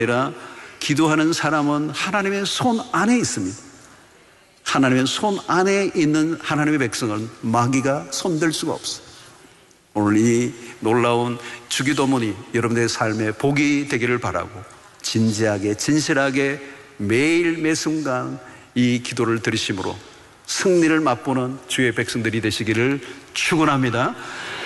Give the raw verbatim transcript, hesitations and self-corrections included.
아니라 기도하는 사람은 하나님의 손 안에 있습니다. 하나님의 손 안에 있는 하나님의 백성은 마귀가 손댈 수가 없어요. 오늘 이 놀라운 주기도문이 여러분들의 삶에 복이 되기를 바라고, 진지하게 진실하게 매일 매순간 이 기도를 들으심으로 승리를 맛보는 주의 백성들이 되시기를 축원합니다.